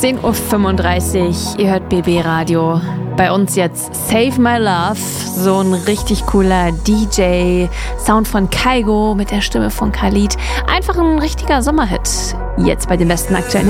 18:35 Uhr, ihr hört BB Radio. Bei uns jetzt Save My Love, so ein richtig cooler DJ, Sound von Kygo mit der Stimme von Khalid. Einfach ein richtiger Sommerhit. Jetzt bei den besten aktuellen